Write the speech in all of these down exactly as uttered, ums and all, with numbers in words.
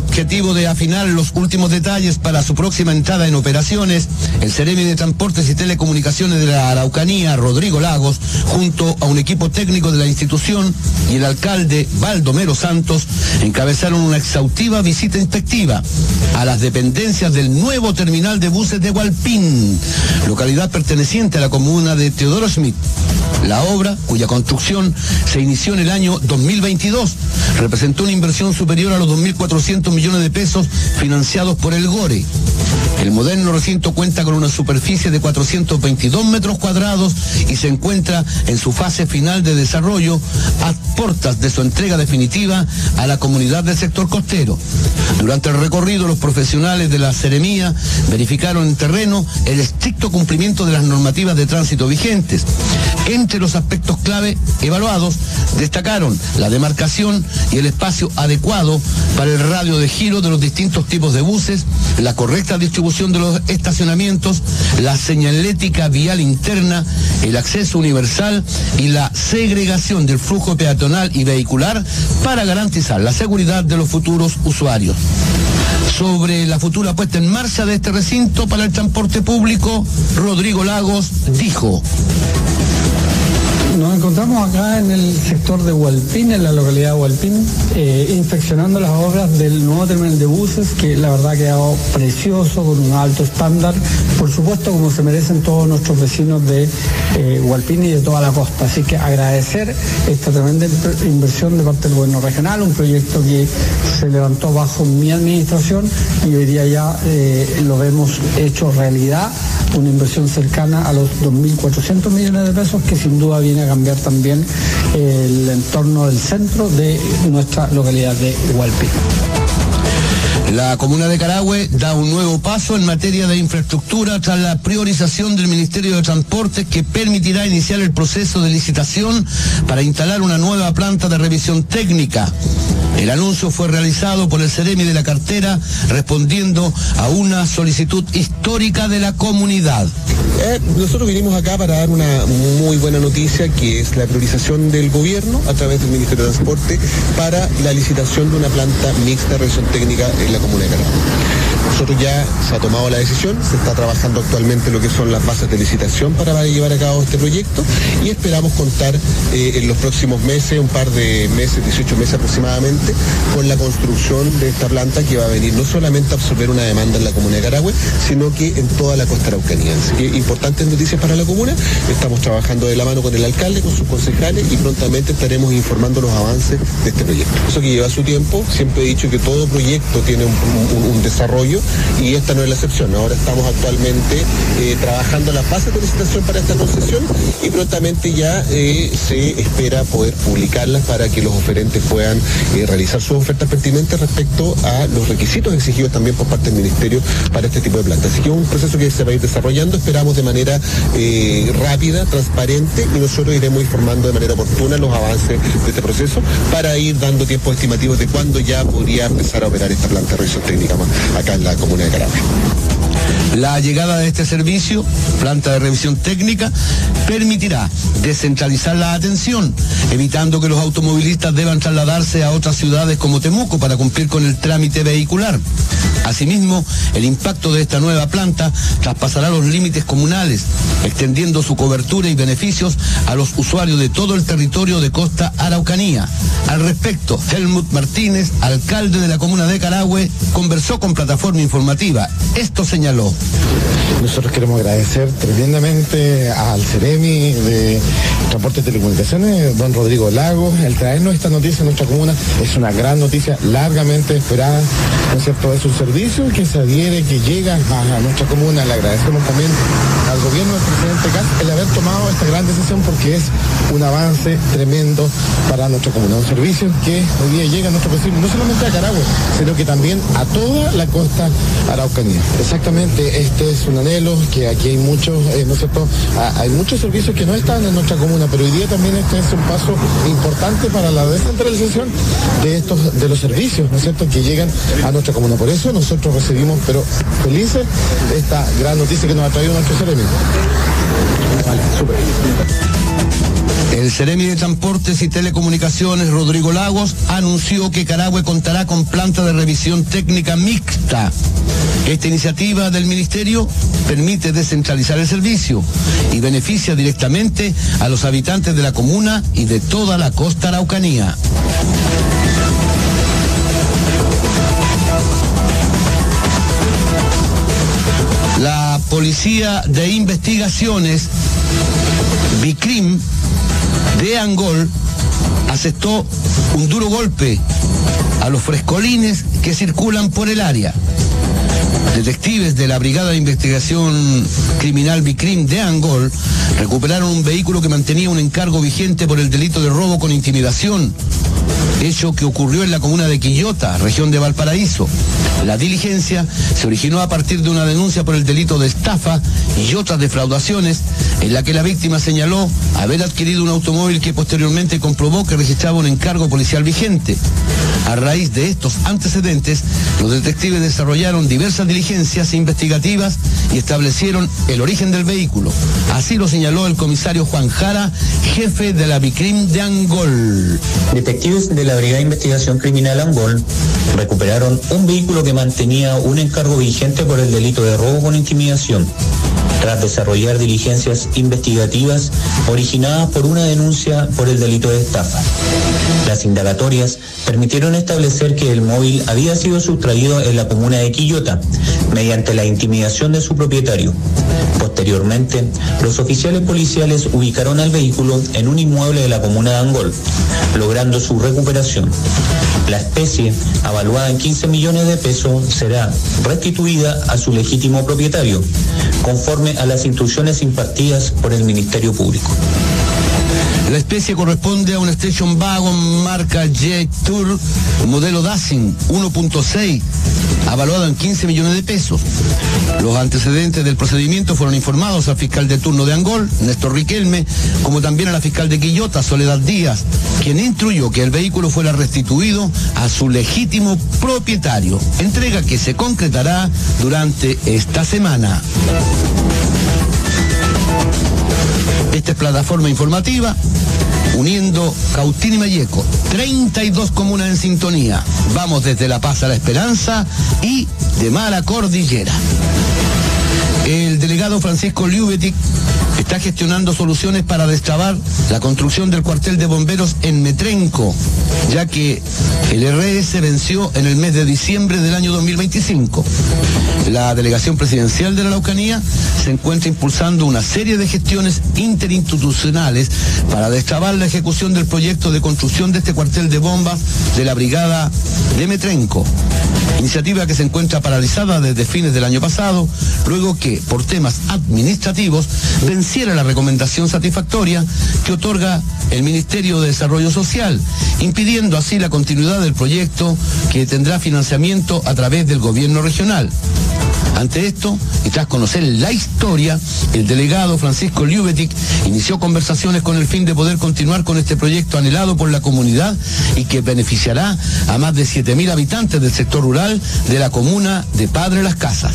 objetivo de afinar los últimos detalles para su próxima entrada en operaciones, el Seremi de Transportes y Telecomunicaciones de la Araucanía, Rodrigo Lagos, junto a un equipo técnico de la institución y el alcalde Baldomero Santos, encabezaron una exhaustiva visita inspectiva a las dependencias del nuevo terminal de buses de Hualpín, localidad perteneciente a la comuna de Teodoro Schmidt. La obra, cuya construcción se inició en el año dos mil veintidós, representó una inversión superior a los dos mil cuatrocientos millones de pesos financiados por el GORE. El moderno recinto cuenta con una superficie de cuatrocientos veintidós metros cuadrados y se encuentra en su fase final de desarrollo, a puertas de su entrega definitiva a la comunidad del sector costero. Durante el recorrido, los profesionales de la Seremía verificaron en terreno el estricto cumplimiento de las normativas de tránsito vigentes. Entre los aspectos clave evaluados destacaron la demarcación y el espacio adecuado para el radio de giro de los distintos tipos de buses, la correcta distribución de los estacionamientos, la señalética vial interna, el acceso universal y la segregación del flujo peatonal y vehicular para garantizar la seguridad de los futuros usuarios. Sobre la futura puesta en marcha de este recinto para el transporte público, Rodrigo Lagos dijo: nos encontramos acá en el sector de Hualpín, en la localidad de Hualpín, eh, inspeccionando las obras del nuevo terminal de buses, que la verdad ha quedado precioso, con un alto estándar, por supuesto como se merecen todos nuestros vecinos de eh, Hualpín y de toda la costa. Así que agradecer esta tremenda inversión de parte del gobierno regional, un proyecto que se levantó bajo mi administración y hoy día ya eh, lo vemos hecho realidad, una inversión cercana a los dos mil cuatrocientos millones de pesos, que sin duda viene a cambiar también el entorno del centro de nuestra localidad de Hualpín. La comuna de Carahue da un nuevo paso en materia de infraestructura tras la priorización del Ministerio de Transportes, que permitirá iniciar el proceso de licitación para instalar una nueva planta de revisión técnica. El anuncio fue realizado por el Seremi de la cartera, respondiendo a una solicitud histórica de la comunidad. Eh, nosotros vinimos acá para dar una muy buena noticia, que es la priorización del gobierno a través del Ministerio de Transporte para la licitación de una planta mixta de revisión técnica en la comuna de Carahue. Nosotros ya se ha tomado la decisión, se está trabajando actualmente lo que son las bases de licitación para llevar a cabo este proyecto y esperamos contar eh, en los próximos meses, un par de meses, dieciocho meses aproximadamente, con la construcción de esta planta, que va a venir no solamente a absorber una demanda en la comuna de Carahue, sino que en toda la costa araucanía. Así que importantes noticias para la comuna. Estamos trabajando de la mano con el alcalde, con sus concejales, y prontamente estaremos informando los avances de este proyecto. Eso que lleva su tiempo. Siempre he dicho que todo proyecto tiene un, un, un desarrollo, y esta no es la excepción. Ahora estamos actualmente eh, trabajando las bases de licitación para esta concesión y prontamente ya eh, se espera poder publicarlas para que los oferentes puedan eh, realizar sus ofertas pertinentes respecto a los requisitos exigidos también por parte del Ministerio para este tipo de plantas. Así que es un proceso que se va a ir desarrollando, esperamos de manera eh, rápida, transparente, y nosotros iremos informando de manera oportuna los avances de este proceso para ir dando tiempos estimativos de cuándo ya podría empezar a operar esta planta de revisión técnica acá en la comuna de Carahue. La llegada de este servicio, planta de revisión técnica, permitirá descentralizar la atención, evitando que los automovilistas deban trasladarse a otras ciudades como Temuco para cumplir con el trámite vehicular. Asimismo, el impacto de esta nueva planta traspasará los límites comunales, extendiendo su cobertura y beneficios a los usuarios de todo el territorio de Costa Araucanía. Al respecto, Helmut Martínez, alcalde de la comuna de Carahue, conversó con Plataforma Informativa. Esto señaló: nosotros queremos agradecer tremendamente al Seremi de Transporte y Telecomunicaciones, don Rodrigo Lagos, el traernos esta noticia en nuestra comuna. Es una gran noticia, largamente esperada, ¿no es cierto? Es un servicio que se adhiere, que llega a, a nuestra comuna. Le agradecemos también al gobierno del presidente Kast el haber tomado esta gran decisión, porque es un avance tremendo para nuestra comuna. Un servicio que hoy día llega a nuestro vecino, no solamente a Carahue, sino que también a toda la costa araucanía. Exactamente, este es un anhelo, que aquí hay muchos, eh, ¿no es cierto? Ah, hay muchos servicios que no están en nuestra comuna, pero hoy día también este es un paso importante para la descentralización de estos, de los servicios, ¿no es cierto?, que llegan a nuestra comuna. Por eso nosotros recibimos, pero felices, esta gran noticia que nos ha traído nuestro Seremi. Vale, súper. El Ceremi de Transportes y Telecomunicaciones, Rodrigo Lagos, anunció que Carahue contará con planta de revisión técnica mixta. Esta iniciativa del Ministerio permite descentralizar el servicio y beneficia directamente a los habitantes de la comuna y de toda la costa araucanía. La Policía de Investigaciones, BICRIM, de Angol, asestó un duro golpe a los frescolines que circulan por el área. Detectives de la Brigada de Investigación Criminal BICRIM de Angol recuperaron un vehículo que mantenía un encargo vigente por el delito de robo con intimidación, hecho que ocurrió en la comuna de Quillota, región de Valparaíso. La diligencia se originó a partir de una denuncia por el delito de estafa y otras defraudaciones, en la que la víctima señaló haber adquirido un automóvil que posteriormente comprobó que registraba un encargo policial vigente. A raíz de estos antecedentes, los detectives desarrollaron diversas diligencias investigativas y establecieron el origen del vehículo. Así lo señaló el comisario Juan Jara, jefe de la BICRIM de Angol. Detectives de la Brigada de Investigación Criminal Angol recuperaron un vehículo que mantenía un encargo vigente por el delito de robo con intimidación, tras desarrollar diligencias investigativas originadas por una denuncia por el delito de estafa. Las indagatorias permitieron establecer que el móvil había sido sustraído en la comuna de Quillota mediante la intimidación de su propietario. Posteriormente, los oficiales policiales ubicaron al vehículo en un inmueble de la comuna de Angol, logrando su recuperación. La especie, evaluada en quince millones de pesos, será restituida a su legítimo propietario, conforme a las instrucciones impartidas por el Ministerio Público. La especie corresponde a un Station Wagon marca J-Tour, modelo Dacin uno punto seis, avaluado en quince millones de pesos. Los antecedentes del procedimiento fueron informados al fiscal de turno de Angol, Néstor Riquelme, como también a la fiscal de Quillota, Soledad Díaz, quien instruyó que el vehículo fuera restituido a su legítimo propietario, entrega que se concretará durante esta semana. Esta es plataforma informativa uniendo Cautín y Malleco, treinta y dos comunas en sintonía. Vamos desde La Paz a La Esperanza y de mar a cordillera. El delegado Francisco Liubetic está gestionando soluciones para destrabar la construcción del cuartel de bomberos en Metrenco, ya que el R S venció en el mes de diciembre del año dos mil veinticinco. La delegación presidencial de la Araucanía se encuentra impulsando una serie de gestiones interinstitucionales para destrabar la ejecución del proyecto de construcción de este cuartel de bombas de la brigada de Metrenco. Iniciativa que se encuentra paralizada desde fines del año pasado, luego que, por temas administrativos, venciera la recomendación satisfactoria que otorga el Ministerio de Desarrollo Social, impidiendo así la continuidad del proyecto, que tendrá financiamiento a través del gobierno regional. Ante esto, y tras conocer la historia, el delegado Francisco Liubetic inició conversaciones con el fin de poder continuar con este proyecto anhelado por la comunidad y que beneficiará a más de siete mil habitantes del sector rural de la comuna de Padre Las Casas.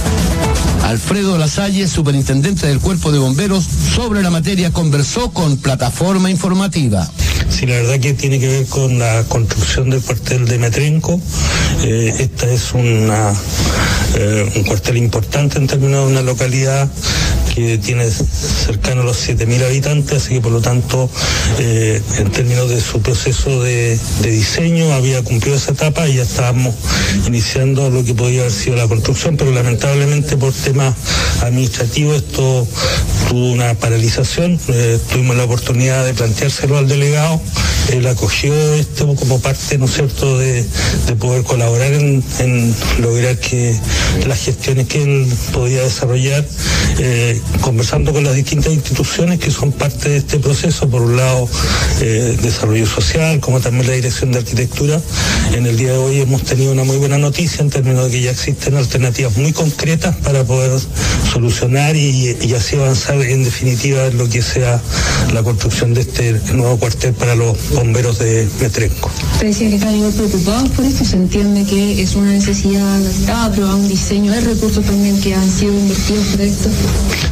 Alfredo Lasalle, superintendente del Cuerpo de Bomberos, sobre la materia conversó con Plataforma Informativa. Sí, la verdad que tiene que ver con la construcción del cuartel de Metrenco. Eh, esta es una, eh, un cuartel importante en términos de una localidad que tiene cercano a los siete mil habitantes, así que por lo tanto, eh, en términos de su proceso de, de diseño, había cumplido esa etapa y ya estábamos iniciando lo que podía haber sido la construcción, pero lamentablemente por temas administrativos esto tuvo una paralización. Eh, tuvimos la oportunidad de planteárselo al delegado, él acogió esto como parte, ¿no es cierto?, de, de poder colaborar en, en lograr que las gestiones que él podía desarrollar, eh, conversando con las distintas instituciones que son parte de este proceso, por un lado eh, desarrollo social, como también la Dirección de Arquitectura. En el día de hoy hemos tenido una muy buena noticia en términos de que ya existen alternativas muy concretas para poder solucionar y, y así avanzar en definitiva en lo que sea la construcción de este nuevo cuartel para los bomberos de Metrenco. Usted decía que están igual preocupados por esto, se entiende que es una necesidad, está aprobado un diseño, hay recursos también que han sido invertidos para esto.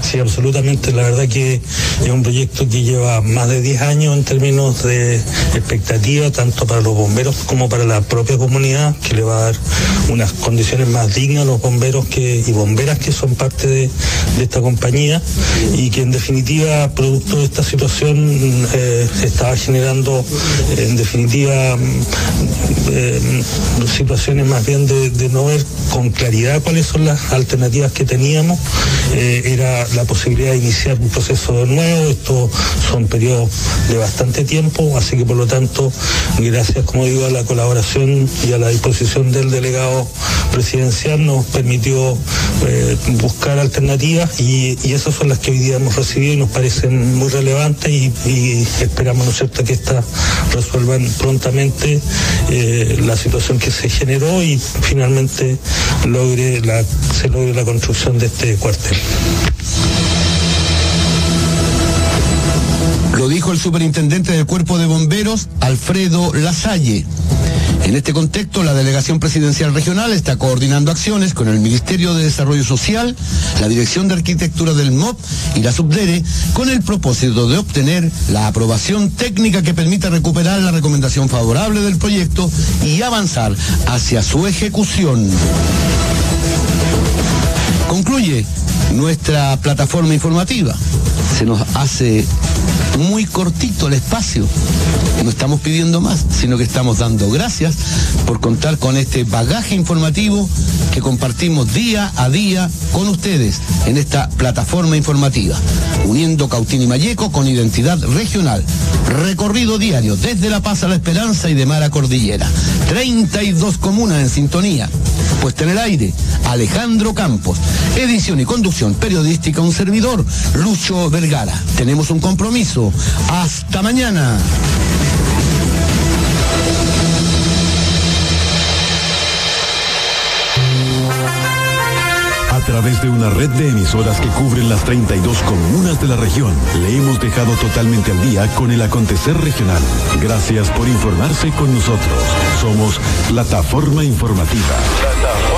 Sí, absolutamente. La verdad que es un proyecto que lleva más de diez años en términos de expectativa, tanto para los bomberos como para la propia comunidad, que le va a dar unas condiciones más dignas a los bomberos que, y bomberas que son parte de, de esta compañía, y que en definitiva, producto de esta situación, eh, estaba generando, eh, en definitiva, eh, situaciones más bien de, de no ver con claridad cuáles son las alternativas que teníamos. Eh, era la posibilidad de iniciar un proceso nuevo. Estos son periodos de bastante tiempo, así que por lo tanto, gracias, como digo, a la colaboración y a la disposición del delegado presidencial, nos permitió eh, buscar alternativas, y, y esas son las que hoy día hemos recibido y nos parecen muy relevantes, y, y esperamos, ¿no es cierto?, que estas resuelvan prontamente eh, la situación que se generó y finalmente logre la, se logre la construcción de este cuartel. Lo dijo el superintendente del Cuerpo de Bomberos, Alfredo Lasalle. En este contexto, la Delegación Presidencial Regional está coordinando acciones con el Ministerio de Desarrollo Social, la Dirección de Arquitectura del M O P y la Subdere, con el propósito de obtener la aprobación técnica que permita recuperar la recomendación favorable del proyecto y avanzar hacia su ejecución. Concluye nuestra plataforma informativa. Se nos hace muy cortito el espacio. No estamos pidiendo más, sino que estamos dando gracias por contar con este bagaje informativo que compartimos día a día con ustedes en esta plataforma informativa, uniendo Cautín y Malleco con identidad regional. Recorrido diario desde La Paz a La Esperanza y de Mar a Cordillera. treinta y dos comunas en sintonía. Puesta en el aire, Alejandro Campos. Edición y conducción periodística, un servidor, Lucho Vergara. Tenemos un compromiso. Hasta mañana. A través de una red de emisoras que cubren las treinta y dos comunas de la región, le hemos dejado totalmente al día con el acontecer regional. Gracias por informarse con nosotros. Somos Plataforma Informativa.